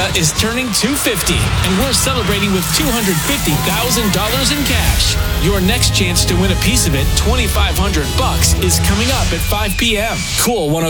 is turning 250, and we're celebrating with $250,000 in cash. Your next chance to win a piece of it, $2,500, is coming up at 5 p.m. Cool 106.